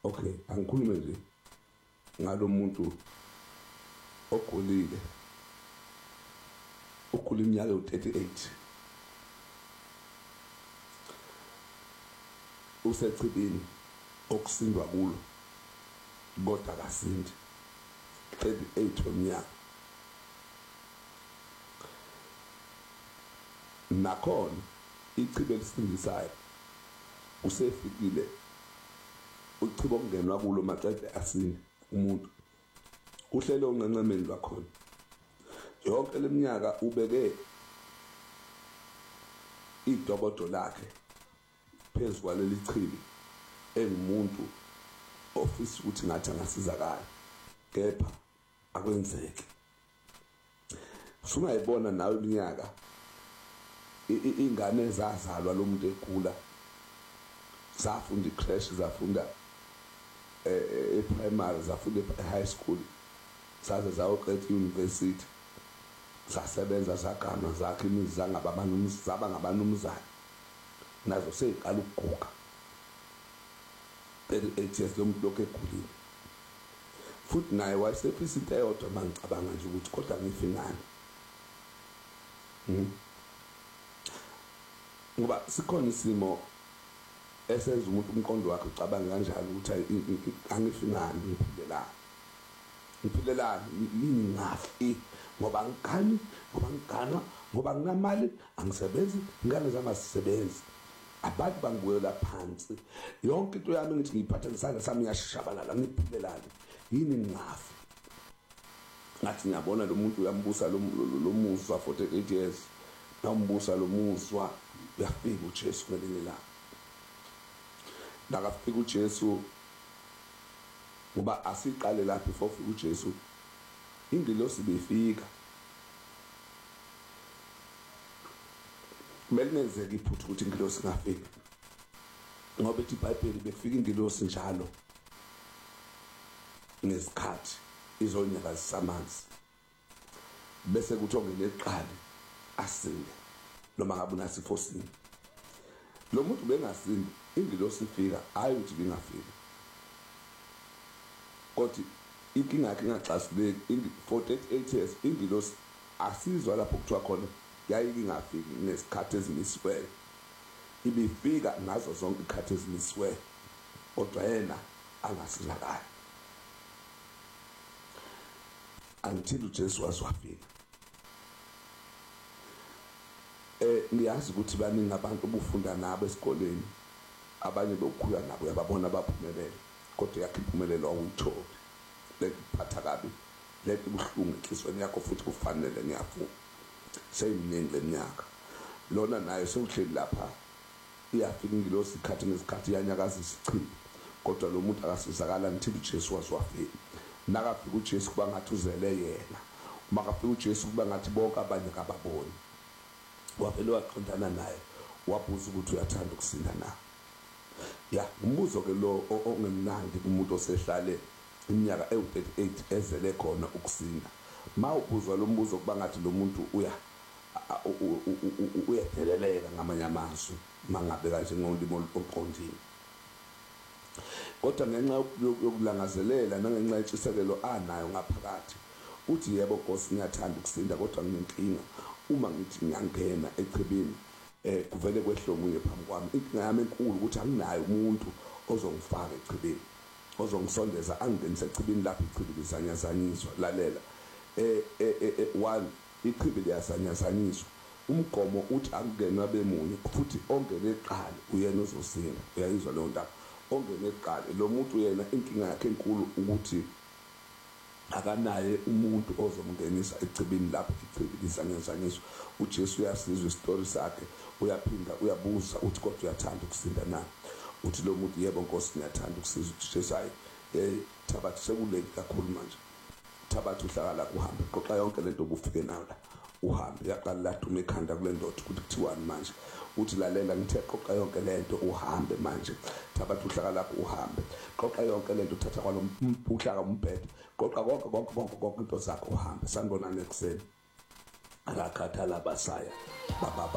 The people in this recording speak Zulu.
Okay, angikhulume nje ngalomuntu ogolile ukhula iminyaka u38 usechibini okusindwa kulo kodwa kasindi 38 weminyaka nakhona ichibe lisindisayo usefikile uchibo kungenwa kulo maqede asini umuntu uhlelo onqenqemeni lwakhona yonke leminyaka ubeke idokodo lakhe phezulu kwaleli chibi engumuntu ofisa ukuthi ngathi angasizakala kepha akwenzeki. Sungayibona nawe iminyaka ingane ezazalwa lo muntu egula zafunda icrash zafunda e-primary zafunda e-high school zaze zayoqeda i-university zasebenza zagama zakhe imizi zaba ngabanumzana nazo seyiqala ukuguga 38 years lo muntu lokhu egulile futhi naye wayesefisa into eyodwa mangicabanga nje ukuthi kodwa ngife ngani ngoba sikhona isimo esenza umuntu umqondo wakhe ucabanga kanjalo ukuthi angife ngani ngiphilelani yini ngafi ngoba ngikani ngoba ngigana ngoba nginamali angisebenzi ingane zami azisebenzi abantu bangiwela phansi yonke into yami ngithi ngiyiphatha ngisandla sami ngiyashabalala ngiphilelani yini ngafi ngathi ngiyabona lo muntu uyambusa lo muzwa 48 years nambusa lo muzwa uyafika uJesu ngelinye ilanga nakafika uJesu ngoba asiqale lapho before ufika uJesu ingilosi befika melenzeke iphuthu ukuthi ingilosi ingafiki ngoba ithi iBhayibheli befika ingilosi njalo ngesikhathi izonyaka zisamanzi bese kuthi ongene eqali asinde noma ngabe unasifosini lo muntu bengasindi ingilosi ifika hayi ukuthi bengafika kodwa inkinga yakhe ingaxasuleki 48 years ingilosi asizwa lapho kuthiwa khona yayingafiki nesikhathi ezimisiweyo ibifika nazo zonke ikhathi ezimisiweyo kodwa yena angasizakala until uJesu wazwafika. Ngiyazi ukuthi baningi abantu obufunda nabo esikoleni abanye bokukhula nabo uyababona baphumelele kodwa yakhe impumelelo awuyitholi lekuphatha kabi lethi buhlungu enhlizweni yakho futhi kufanele ngiyafuna seyiminingi leminyaka lona naye sewuhleli lapha iyafika ingilosi ikhathi ngesikhathi yanyakaza isichibi kodwa lo muntu akasizakala until uJesu wazwafika nakafika uJesu kuba ngathi uzele yena uma kafika uJesu kuba ngathi bonke abanye kababoni wavele waqondana naye wabuza ukuthi uyathanda ukusinda na ya umbuzo ke lo ongemnandi kumuntu osehlale iminyaka ewu38 ezele khona ukusinda mawubuzwa lo mbuzo kuba ngathi lo muntu uyapheleleka ngamanye amazwi mangabe kanje ngolimo oqondile kodwa ngenxa yokulangazelela nangenxa yentshisekelo anayo ngaphakathi uthi yebo Nkosi ngiyathanda ukusinda kodwa nginenkinga uma ngithi ngiyangena echibini kuvele kwehlomunye phambi kwami inkinga yami enkulu ukuthi anginayo umuntu ozongifaka echibini ozongisondeza angenise echibini lapho ichibi lizanyazanyiswa lalela one ichibi liyazanyazanyiswa umgomo uthi angenwa bemunye futhi ongene eqala uyena ozosinda uyayizwa leyo ndaba ongene eqala lo muntu yena inkinga yakhe enkulu ukuthi akanaye umuntu ozomngenisa echibini lapho ichibi lizanyazanyiswa uJesu uyasizwa istory sakhe uyaphinda uyabuza uthi kodwa uyathanda ukusinda na uthi lo muntu yebo Nkosi ngiyathanda ukusiza uJesu hayi Thabathu sekuleki kakhulu manje Thabathu uhlala la uhambe qoqa yonke lento obufike nayo la uhambe yaqala laduma ekhanda kule ndoda ukuthi kuthiwani manje uthi lalela ngithe qoqa yonke lento uhambe manje Thabathu uhlala lapho uhambe qoqa yonke lento uthatha kwalo uhlaka umbhede qoqa konke into zakho uhambe sanibonana ekuseni akakhathala basaya baba